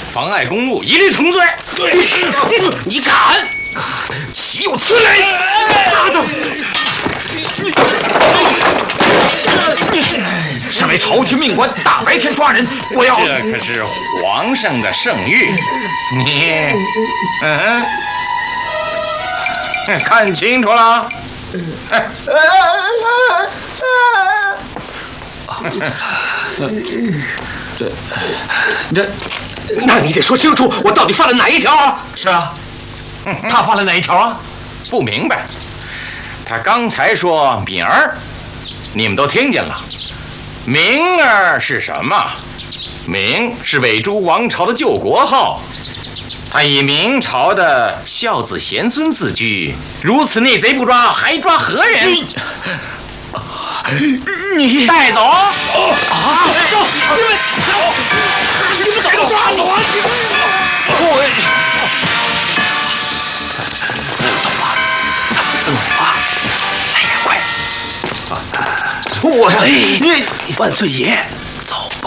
妨碍公务，一律重罪。 你敢！岂有此理！身为朝廷命官，大白天抓人，我要…… 这可是皇上的圣谕，你，看清楚了。 那你得说清楚，我到底犯了哪一条啊？是啊，他犯了哪一条啊？ 不明白。他刚才说敏儿，你们都听见了。明儿是什么？明是伪诸王朝的救国号。他以明朝的孝子贤孙自居，如此内贼不抓，还抓何人？ 你带走！ 走！你们怎么抓我？走吧！哎呀，快！你万岁爷，走吧。